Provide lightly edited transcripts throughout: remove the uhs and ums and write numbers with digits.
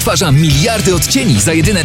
stwarza miliardy odcieni za jedyne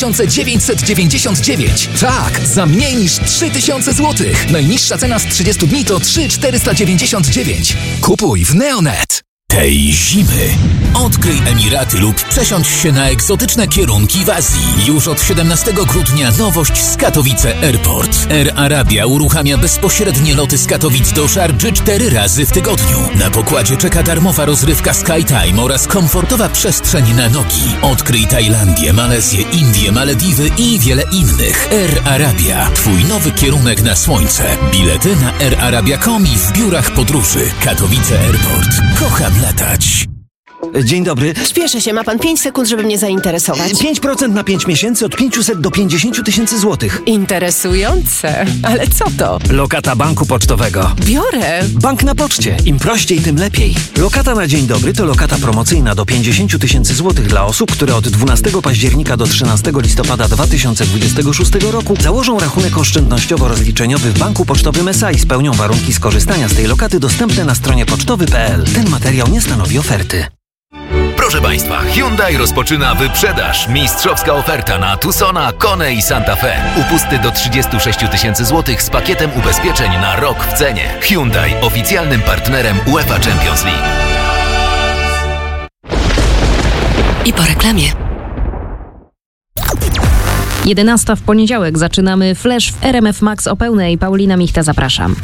2999. Tak, za mniej niż 3000 zł. Najniższa cena z 30 dni to 3499. Kupuj w Neonet. Tej zimy odkryj Emiraty lub przesiądź się na egzotyczne kierunki w Azji. Już od 17 grudnia nowość z Katowice Airport. Air Arabia uruchamia bezpośrednie loty z Katowic do Szardży 4 razy w tygodniu. Na pokładzie czeka darmowa rozrywka SkyTime oraz komfortowa przestrzeń na nogi. Odkryj Tajlandię, Malezję, Indię, Malediwy i wiele innych. Air Arabia. Twój nowy kierunek na słońce. Bilety na airarabia.com i w biurach podróży. Katowice Airport. Kocham latać. Dzień dobry. Spieszę się, ma pan 5 sekund, żeby mnie zainteresować. 5% na 5 miesięcy od 500 do 50 tysięcy złotych. Interesujące. Ale co to? Lokata banku pocztowego. Biorę. Bank na poczcie. Im prościej, tym lepiej. Lokata na dzień dobry to lokata promocyjna do 50 tysięcy złotych dla osób, które od 12 października do 13 listopada 2026 roku założą rachunek oszczędnościowo-rozliczeniowy w banku pocztowym SA i spełnią warunki skorzystania z tej lokaty dostępne na stronie pocztowy.pl. Ten materiał nie stanowi oferty. Proszę Państwa, Hyundai rozpoczyna wyprzedaż. Mistrzowska oferta na Tucsona, Kone i Santa Fe. Upusty do 36 tysięcy złotych z pakietem ubezpieczeń na rok w cenie. Hyundai, oficjalnym partnerem UEFA Champions League. I po reklamie. 11 w poniedziałek zaczynamy Flash w RMF Max o pełnej. Paulina Michta, zapraszam.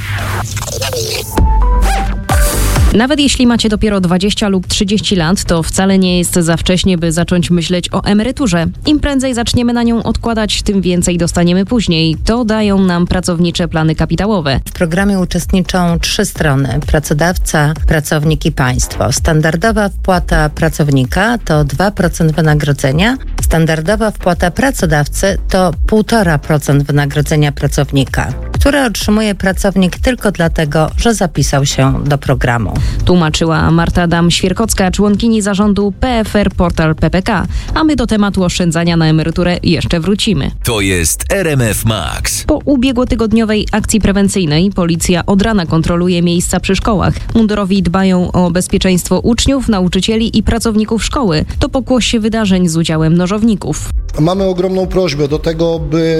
Nawet jeśli macie dopiero 20 lub 30 lat, to wcale nie jest za wcześnie, by zacząć myśleć o emeryturze. Im prędzej zaczniemy na nią odkładać, tym więcej dostaniemy później. To dają nam pracownicze plany kapitałowe. W programie uczestniczą 3 strony: pracodawca, pracownik i państwo. Standardowa wpłata pracownika to 2% wynagrodzenia. Standardowa wpłata pracodawcy to 1,5% wynagrodzenia pracownika, które otrzymuje pracownik tylko dlatego, że zapisał się do programu. Tłumaczyła Marta Dam-Świerkocka, członkini zarządu PFR Portal PPK. A my do tematu oszczędzania na emeryturę jeszcze wrócimy. To jest RMF Max. Po ubiegłotygodniowej akcji prewencyjnej policja od rana kontroluje miejsca przy szkołach. Mundurowi dbają o bezpieczeństwo uczniów, nauczycieli i pracowników szkoły. To pokłosie wydarzeń z udziałem nożowników. Mamy ogromną prośbę do tego, by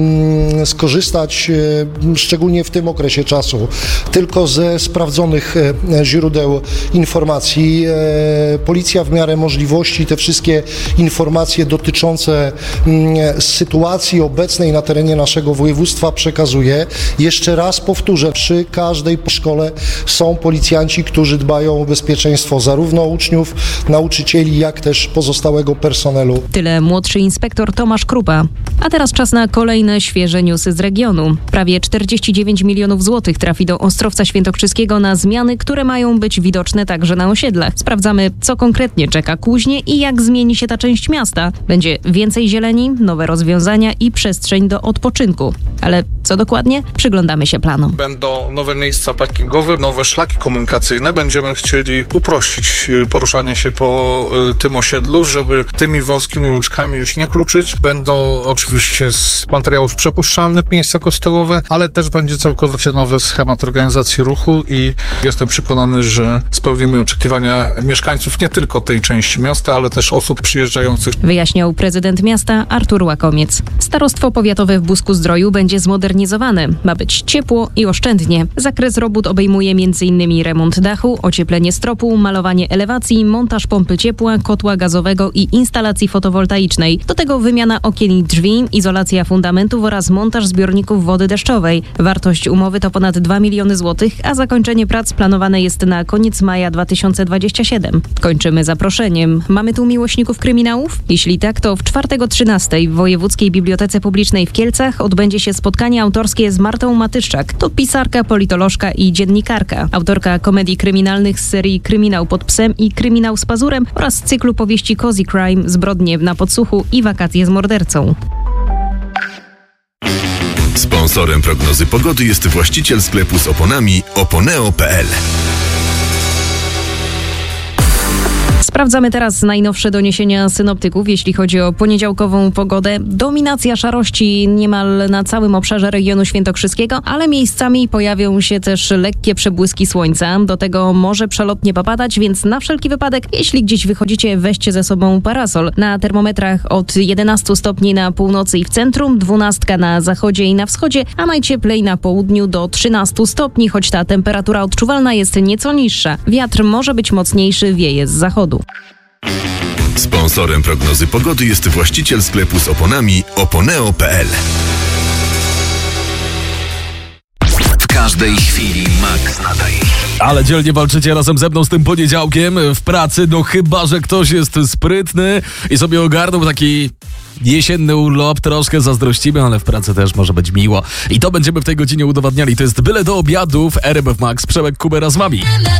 skorzystać, szczególnie w tym okresie czasu, tylko ze sprawdzonych źródeł informacji. Policja w miarę możliwości te wszystkie informacje dotyczące sytuacji obecnej na terenie naszego województwa przekazuje. Jeszcze raz powtórzę, przy każdej szkole są policjanci, którzy dbają o bezpieczeństwo zarówno uczniów, nauczycieli, jak też pozostałego personelu. Tyle młodszy inspektor Tomasz Krupa. A teraz czas na kolejne świeże newsy z regionu. Prawie 49 milionów złotych trafi do Ostrowca Świętokrzyskiego na zmiany, które mają być widoczne także na osiedlach. Sprawdzamy, co konkretnie czeka Kuźnię i jak zmieni się ta część miasta. Będzie więcej zieleni, nowe rozwiązania i przestrzeń do odpoczynku. Ale co dokładnie? Przyglądamy się planom. Będą nowe miejsca parkingowe, nowe szlaki komunikacyjne. Będziemy chcieli uprościć poruszanie się po tym osiedlu, żeby tymi wąskimi uliczkami już nie kluczyć. Będą oczywiście z materiałów przepuszczalnych miejsca kościołowe, ale też będzie całkowicie nowy schemat organizacji ruchu i jestem przekonany, że spełnimy oczekiwania mieszkańców nie tylko tej części miasta, ale też osób przyjeżdżających. Wyjaśniał prezydent miasta Artur Łakomiec. Starostwo powiatowe w Busku-Zdroju będzie zmodernizowane. Ma być ciepło i oszczędnie. Zakres robót obejmuje m.in. remont dachu, ocieplenie stropu, malowanie elewacji, montaż pompy ciepła, kotła gazowego i instalacji fotowoltaicznej. Do tego wymiana okien i drzwi, izolacja fundamentów oraz montaż zbiorników wody deszczowej. Wartość umowy to ponad 2 miliony złotych, a zakończenie prac planowane jest na koniec maja 2027. Kończymy zaproszeniem. Mamy tu miłośników kryminałów? Jeśli tak, to w czwartek o 13:00 w Wojewódzkiej Bibliotece Publicznej w Kielcach odbędzie się spotkanie autorskie z Martą Matyszczak. To pisarka, politolożka i dziennikarka. Autorka komedii kryminalnych z serii Kryminał pod psem i Kryminał z pazurem oraz cyklu powieści Cozy Crime, Zbrodnie na podsłuchu i Wakacje z mordercą. Sponsorem prognozy pogody jest właściciel sklepu z oponami oponeo.pl. Sprawdzamy teraz najnowsze doniesienia synoptyków, jeśli chodzi o poniedziałkową pogodę. Dominacja szarości niemal na całym obszarze regionu świętokrzyskiego, ale miejscami pojawią się też lekkie przebłyski słońca. Do tego może przelotnie popadać, więc na wszelki wypadek, jeśli gdzieś wychodzicie, weźcie ze sobą parasol. Na termometrach od 11 stopni na północy i w centrum, 12 na zachodzie i na wschodzie, a najcieplej na południu do 13 stopni, choć ta temperatura odczuwalna jest nieco niższa. Wiatr może być mocniejszy, wieje z zachodu. Sponsorem prognozy pogody jest właściciel sklepu z oponami oponeo.pl. W każdej chwili Max nadaje. Ale dzielnie walczycie razem ze mną z tym poniedziałkiem w pracy, no chyba że ktoś jest sprytny i sobie ogarnął taki jesienny urlop, troszkę zazdrościmy, ale w pracy też może być miło. I to będziemy w tej godzinie udowadniali. To jest Byle do obiadu w RMF Max. Przemek Kubera z wami.